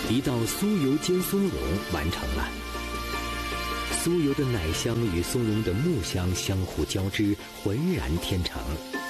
一道酥油煎松茸完成了。酥油的奶香与松茸的木香相互交织，浑然天成。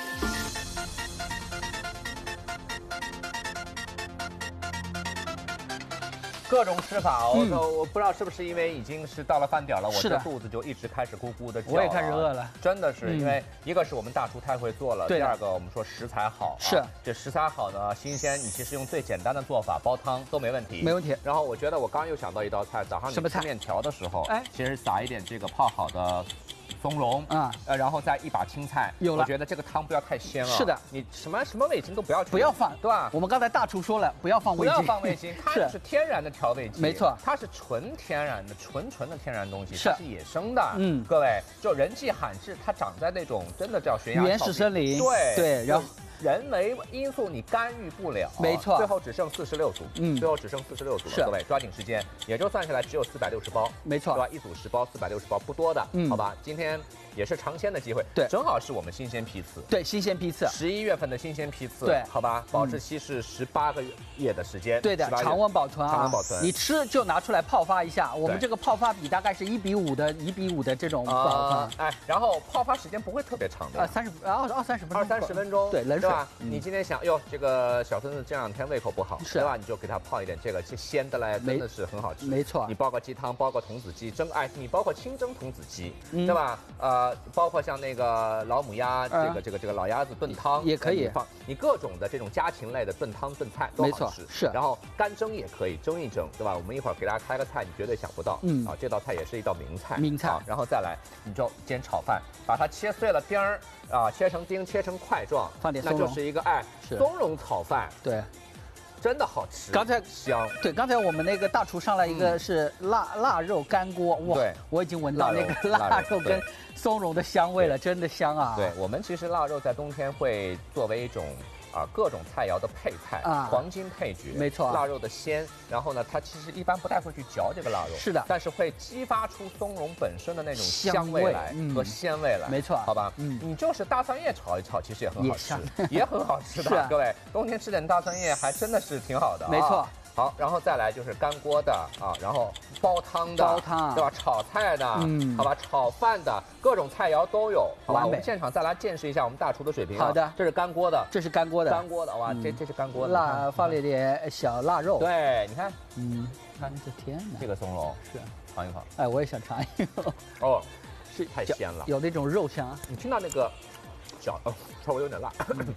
各种吃法，我不知道是不是因为已经是到了饭点了，我这肚子就一直开始咕咕的叫。 我也开始饿了， 真的是因为一个是我们大厨太会做了，第二个我们说食材好， 是这食材好呢，新鲜，你其实用最简单的做法煲汤都没问题， 没问题。 然后我觉得我刚刚又想到一道菜，早上你吃面条的时候，哎，其实撒一点这个泡好的松茸啊，然后再一把青菜，有了。我觉得这个汤不要太鲜了。 是的， 你什么味精都不要去， 不要放， 对吧？ 我们刚才大厨说了，不要放味精， 不要放味精，它是天然的调味剂， 没错， 它是纯天然的、纯的天然东西，它是野生的。各位，就人迹罕至，它长在那种真的叫悬崖原始森林， 对， 然后。 人为因素你干预不了， 没错， 最后只剩46组，最后只剩46组了，各位抓紧时间，也就算下来只有460包， 没错， 对吧？一组10包，460包不多的，好吧？今天也是尝鲜的机会，对，正好是我们新鲜批次， 对，新鲜批次 ，11月份的新鲜批次， 对， 好吧？保质期是18个月的时间， 对的，常温保存啊， 常温保存， 你吃就拿出来泡发一下，我们这个泡发比大概是1比5的这种保存， 哎，然后泡发时间不会特别长的 ，30分钟 ，20-30分钟， 对，冷水， 你今天想，哟，这个小孙子这2天胃口不好，对吧？你就给他泡一点这个鲜的嘞，真的是很好吃。 没错， 你煲个鸡汤，煲个童子鸡蒸，哎，你包括清蒸童子鸡，对吧？包括像那个老母鸭，这个老鸭子炖汤也可以放，你各种的这种家禽类的炖汤炖菜都好吃。 是， 然后干蒸也可以，蒸一蒸，对吧？我们一会儿给大家开个菜，你绝对想不到，啊，这道菜也是一道名菜。 名菜， 然后再来，你就煎炒饭，把它切碎了丁儿啊，切成丁，切成块状， 放点松茸， 那就是一个松茸炒饭， 对， 真的好吃。 刚才香， 对，刚才我们那个大厨上来一个是腊肉干锅，哇， 对， 我已经闻到那个腊肉跟松茸的香味了，真的香啊。 对，我们其实腊肉在冬天会作为一种各种菜肴的配菜黄金配角， 没错， 腊肉的鲜，然后呢，它其实一般不太会去嚼这个腊肉， 是的， 但是会激发出松茸本身的那种香味来和鲜味来， 没错， 好吧，你就是大蒜叶炒一炒，其实也很好吃，也很好吃的，各位，冬天吃点大蒜叶还真的是挺好的， 没错。 好，然后再来就是干锅的然后煲汤的，对吧？炒菜的，好吧，炒饭的各种菜肴都有，好吧？我们现场再来见识一下我们大厨的水平。 好的， 这是干锅的， 这是干锅的， 哇，这是干锅的， 放了一点小腊肉。 对，你看， 看这天哪， 这个松茸是尝一尝。 哎，我也想尝一口。 哦，是太鲜了， 有那种肉香。 你听到那个稍微有点辣，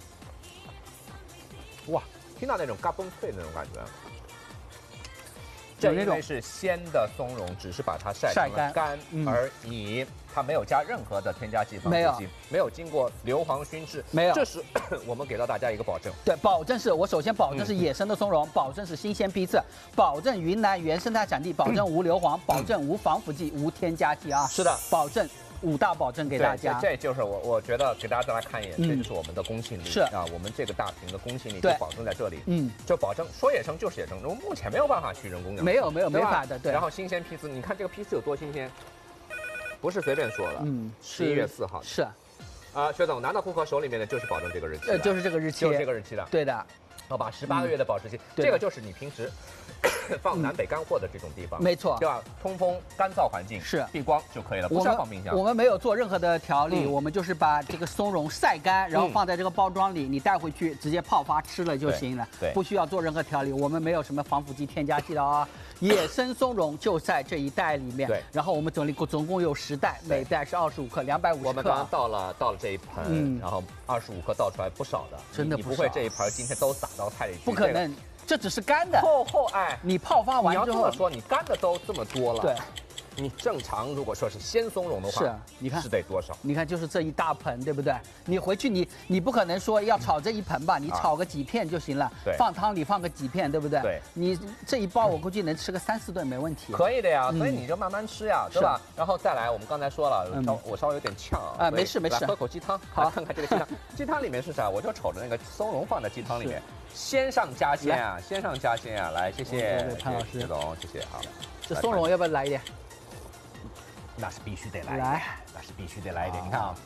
哇，听到那种嘎嘣脆的那种感觉。这因为是鲜的松茸，只是把它晒成了干而已，它没有加任何的添加剂、防腐剂，没有经过硫磺熏制， 没有。 这是我们给到大家一个保证。 对，保证是我首先保证是野生的松茸，保证是新鲜批次，保证云南原生态产地，保证无硫磺，保证无防腐剂、无添加剂啊。 是的， 保证5大保证给大家。 这就是我觉得给大家再来看一眼，这就是我们的公信力。 是啊，我们这个大屏的公信力就保证在这里。就保证说野生就是野生，我们目前没有办法去人工养殖。 没法的。对。 然后新鲜批次，你看这个批次有多新鲜，不是随便说的。11月4号。 是。 薛总拿到顾客手里面的就是保证这个日期。 就是这个日期。 就是这个日期的。 对的。 好吧，18个月的保质期，这个就是你平时放南北干货的这种地方， 没错， 对吧？通风干燥环境是避光就可以了，不需要放冰箱。 我们没有做任何的调理，我们就是把这个松茸晒干，然后放在这个包装里，你带回去直接泡发吃了就行了， 对， 不需要做任何调理。我们没有什么防腐剂、添加剂的啊，野生松茸就在这一袋里面。 对， 然后我们总共有10袋，每袋是25克，250克。 我们刚刚到了这一盆，然后25克倒出来不少的， 真的你不会这一盆今天都撒到菜里去？ 不可能。这只是干的，你泡发完之后， 你要这么说，你干的都这么多了， 对， 你正常如果说是鲜松茸的话， 是，你看是得多少？ 你看就是这一大盆，对不对？你回去你不可能说要炒这一盆吧？你炒个几片就行了， 对， 放汤里放个几片，对不对？ 对， 你这一包我估计能吃个3、4顿没问题。 可以的呀，所以你就慢慢吃呀，对吧？然后再来，我们刚才说了，我稍微有点呛啊， 没事， 来喝口鸡汤，好，看看这个鸡汤，鸡汤里面是啥？我就瞅着那个松茸放在鸡汤里面。鲜上加鲜啊！鲜上加鲜啊！来，谢谢潘老师， 薛总，谢谢。好， 这松茸要不要来一点？ 那是必须得来，那是必须得来一点。你看啊，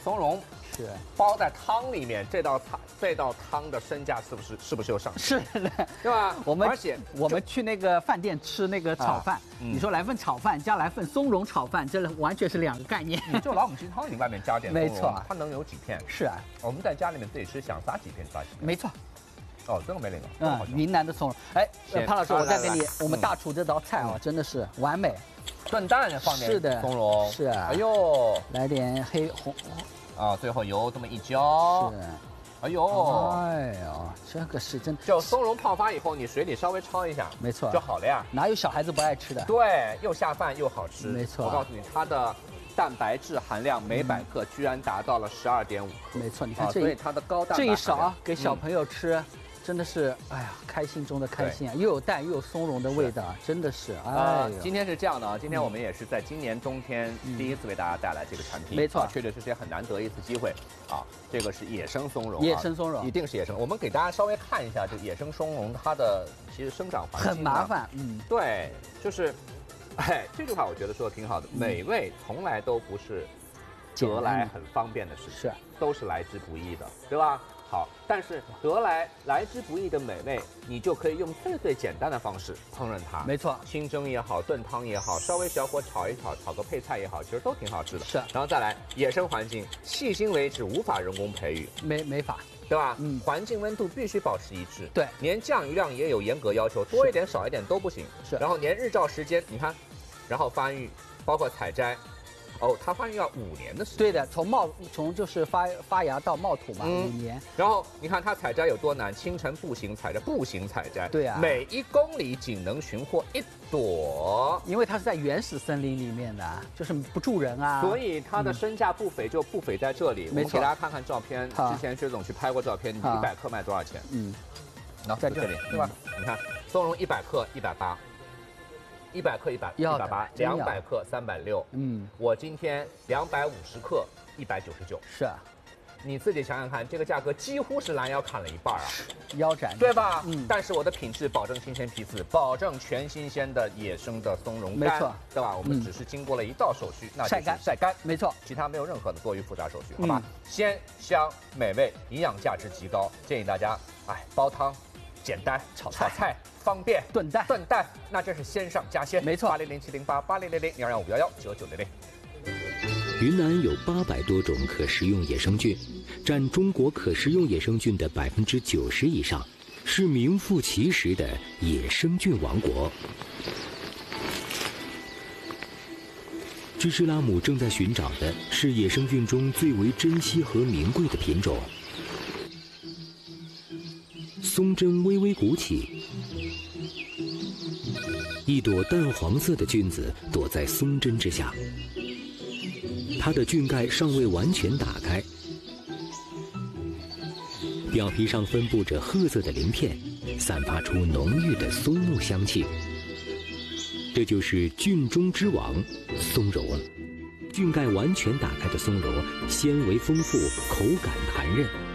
松茸是包在汤里面，这道汤的身价是不是又上去？ 是的， 对吧？ 而且我们去那个饭店吃那个炒饭，你说来份炒饭加来份松茸炒饭，这完全是2个概念。 你就老母鸡汤，你外面加点松茸， 没错， 它能有几片？ 是啊， 我们在家里面自己吃，想撒几片撒几片。 没错。 哦，这个没那个。 云南的松茸。哎，潘老师，我再给你我们大厨这道菜啊，真的是完美。 炖蛋放点松茸， 是啊。 哎呦， 来点黑红。 啊，最后油这么一浇。 是。 哎呦， 哎呦，这个是真。 就松茸泡发以后，你水里稍微焯一下， 没错， 就好了呀。 哪有小孩子不爱吃的？ 对，又下饭又好吃。 没错。 我告诉你，它的蛋白质含量每100克居然达到了12.5克。 没错，你看所以它的高蛋白这一勺给小朋友吃。真的是，哎呀，开心中的开心啊！又有蛋又有松茸的味道，真的是。 今天是这样的啊，今天我们也是在今年冬天第一次为大家带来这个产品， 没错， 确实很难得一次机会啊。这个是野生松茸， 野生松茸一定是野生。我们给大家稍微看一下这野生松茸它的其实生长环境很麻烦， 对，就是，哎，这句话我觉得说的挺好的，美味从来都不是得来很方便的事情，都是来之不易的，对吧？好，但是得来之不易的美味，你就可以用最简单的方式烹饪它。 没错， 清蒸也好，炖汤也好，稍微小火炒一炒，炒个配菜也好，其实都挺好吃的。 是， 然后再来野生环境，细心维持，无法人工培育， 没法， 对吧？环境温度必须保持一致。 对， 连降雨量也有严格要求，多一点少一点都不行。 是， 然后连日照时间，你看，然后发育，包括采摘。哦，它发育要5年的时间。 对的，从就是发芽到冒土嘛，5年。 然后你看它采摘有多难，清晨步行采摘。 对啊， 每1公里仅能寻获1朵。 因为它是在原始森林里面的，就是不住人啊。 所以它的身价不菲，就不菲在这里。我们给大家看看照片，之前薛总去拍过照片，你100克卖多少钱？然后在这里，对吧？你看松茸100克180。100克180，200克360。我今天250克199。 是啊， 你自己想想看，这个价格几乎是拦腰砍了一半啊， 腰斩， 对吧？但是我的品质保证新鲜批次，保证全新鲜的野生的松茸干， 没错， 对吧？我们只是经过了一道手续，那就是晒干， 没错， 其他没有任何的多余复杂手续，好吧？鲜香美味，营养价值极高，建议大家，煲汤简单，炒菜。方便炖蛋，那真是鲜上加鲜。 没错 ，80070880000225119900。 云南有800多种可食用野生菌，占中国可食用野生菌的90%以上，是名副其实的野生菌王国。芝芝拉姆正在寻找的是野生菌中最为珍惜和名贵的品种。松针微微鼓起，一朵淡黄色的菌子躲在松针之下，它的菌盖尚未完全打开，表皮上分布着褐色的鳞片，散发出浓郁的松木香气。这就是菌中之王松茸。菌盖完全打开的松茸，纤维丰富，口感弹韧。